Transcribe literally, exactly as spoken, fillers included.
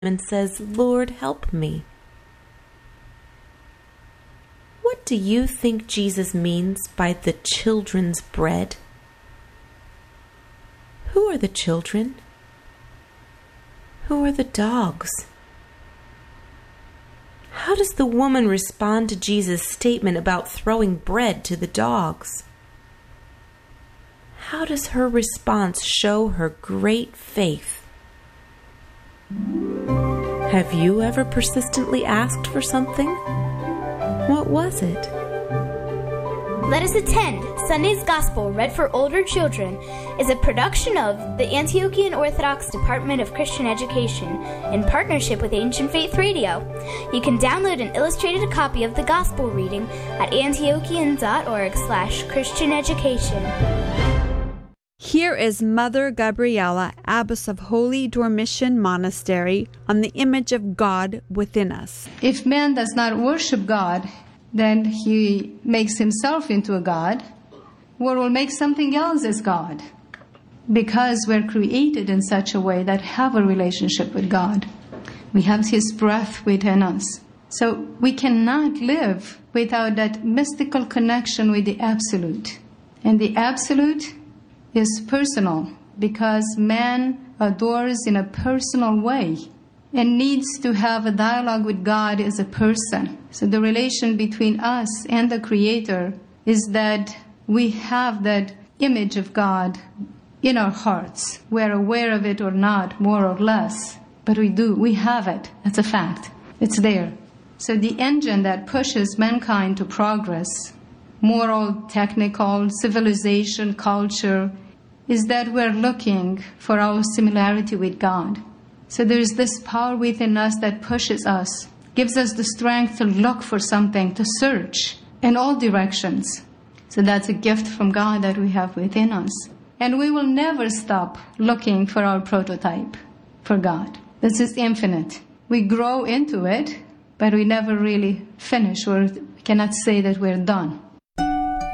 and says, "Lord, help me." What do you think Jesus means by the children's bread? Who are the children? Who are the dogs? How does the woman respond to Jesus' statement about throwing bread to the dogs? How does her response show her great faith? Have you ever persistently asked for something? What was it? Let Us Attend, Sunday's Gospel read for older children, is a production of the Antiochian Orthodox Department of Christian Education in partnership with Ancient Faith Radio. You can download an illustrated copy of the Gospel reading at antiochian.org slash Christian Education. Here is Mother Gabriela, Abbess of Holy Dormition Monastery, on the image of God within us. If man does not worship God, then he makes himself into a god, or will make something else as God, because we're created in such a way that have a relationship with God. We have His breath within us. So we cannot live without that mystical connection with the Absolute. And the Absolute is personal, because man adores in a personal way and needs to have a dialogue with God as a person. So the relation between us and the Creator is that we have that image of God in our hearts. We're aware of it or not, more or less, but we do. We have it. That's a fact. It's there. So the engine that pushes mankind to progress, moral, technical, civilization, culture, is that we're looking for our similarity with God. So there's this power within us that pushes us, gives us the strength to look for something, to search in all directions. So that's a gift from God that we have within us. And we will never stop looking for our prototype for God. This is infinite. We grow into it, but we never really finish, or we cannot say that we're done.